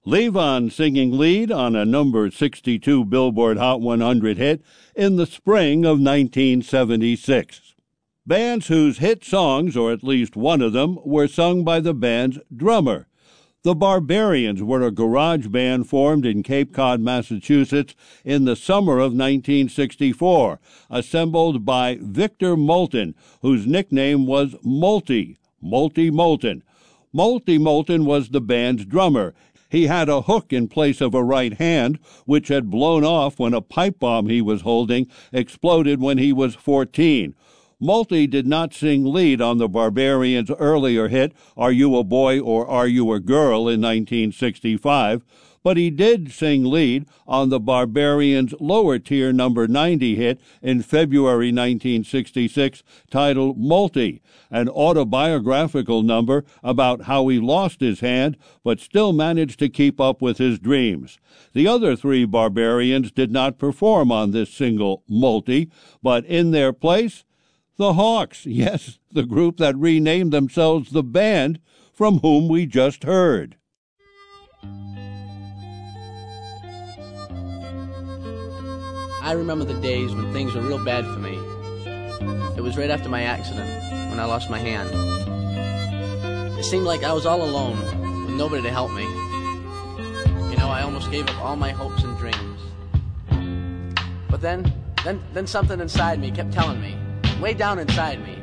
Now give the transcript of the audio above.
Levon singing lead on a number 62 Billboard Hot 100 hit in the spring of 1976. Bands whose hit songs, or at least one of them, were sung by the band's drummer. The Barbarians were a garage band formed in Cape Cod, Massachusetts in the summer of 1964, assembled by Victor Moulton, whose nickname was Multi Moulton. Multi Moulton was the band's drummer. He had a hook in place of a right hand, which had blown off when a pipe bomb he was holding exploded when he was 14. Multi did not sing lead on the Barbarians' earlier hit, Are You a Boy or Are You a Girl, in 1965, but he did sing lead on the Barbarians' lower-tier number 90 hit in February 1966, titled Multi, an autobiographical number about how he lost his hand but still managed to keep up with his dreams. The other three Barbarians did not perform on this single, Multi, but in their place, the Hawks, yes, the group that renamed themselves the band from whom we just heard. I remember the days when things were real bad for me. It was right after my accident, when I lost my hand. It seemed like I was all alone, with nobody to help me. You know, I almost gave up all my hopes and dreams. But then something inside me kept telling me, way down inside me,